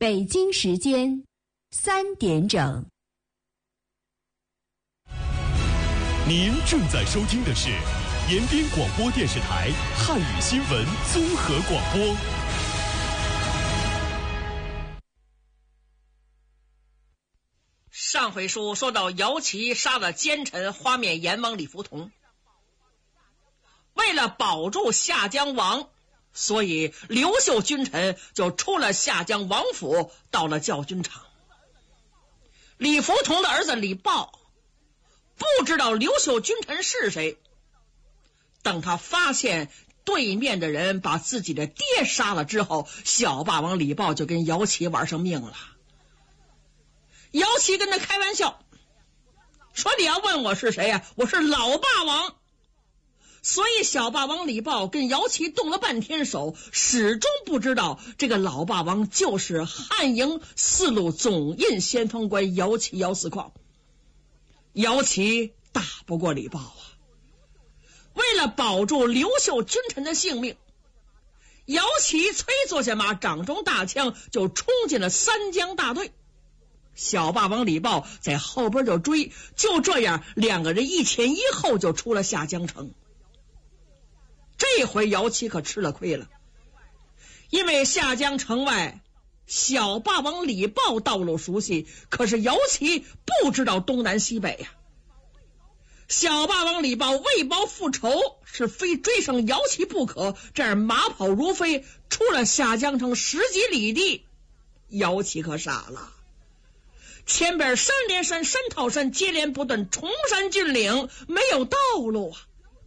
北京时间3点整。 您正在收听的是延边广播电视台汉语新闻综合广播。 上回书说到姚琦杀了奸臣花面阎王李福同，为了保住下江王，所以刘秀君臣就出了下江王府，到了教军场。李福同的儿子李豹不知道刘秀君臣是谁，等他发现对面的人把自己的爹杀了之后，小霸王李豹就跟姚琦玩上命了。姚琦跟他开玩笑说，你要问我是谁呀，我是老霸王。所以小霸王李豹跟姚琦动了半天手，始终不知道这个老霸王就是汉营4路总印先锋官姚琦姚四矿。姚琦打不过李豹啊，为了保住刘秀君臣的性命，姚琦催坐下马，掌中大枪就冲进了三江大队。小霸王李豹在后边就追，就这样两个人一前一后就出了下江城。这回姚琦可吃了亏了，因为下江城外小霸王李豹道路熟悉，可是姚琦不知道东南西北呀。小霸王李豹为报复仇，是非追上姚琦不可，这样马跑如飞，出了下江城10几里地，姚琦可傻了。前边山连山，山套山，接连不断，崇山峻岭，没有道路啊。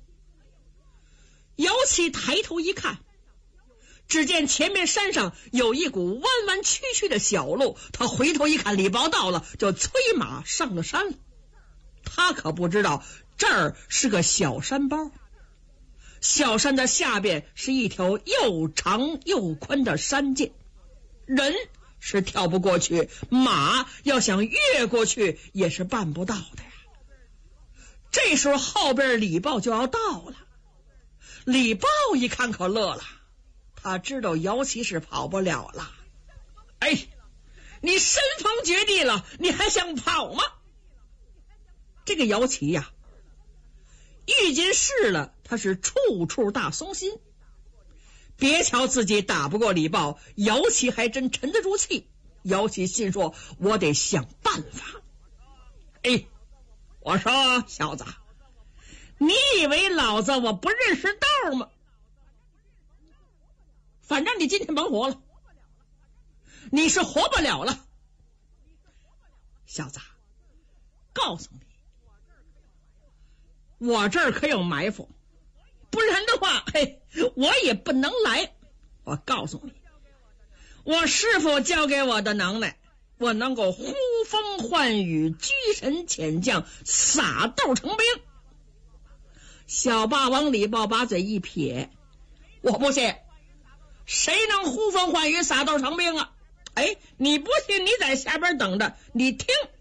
姚琦抬头一看，只见前面山上有一股弯弯曲曲的小路，他回头一看，李豹到了，就催马上了山了。他可不知道这儿是个小山包，小山的下边是一条又长又宽的山涧，人是跳不过去，马要想越过去也是办不到的呀。这时候后边李豹就要到了，李豹一看可乐了，他知道姚琦是跑不了了。哎，你身逢绝地了，你还想跑吗？这个姚琦呀，遇见事了，他是处处大松心。别瞧自己打不过李豹，姚琦还真沉得住气。姚琦心说，我得想办法。哎，我说小子，你以为老子我不认识道吗？反正你今天甭活了，你是活不了了。小子，告诉你，我这儿可有埋伏，不然的话，嘿，我也不能来。我告诉你，我师父教给我的能耐，我能够呼风唤雨，居神遣将，撒豆成兵。小霸王李豹把嘴一撇，我不信，谁能呼风唤雨，撒豆成兵啊？哎，你不信，你在下边等着，你听